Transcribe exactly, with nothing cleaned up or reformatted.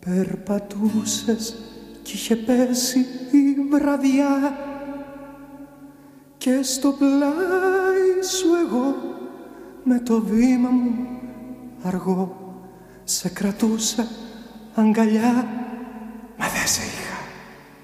Περπατούσες κι είχε πέσει η βραδιά και στο πλάι σου εγώ με το βήμα μου αργό σε κρατούσα αγκαλιά, μα δεν σε είχα.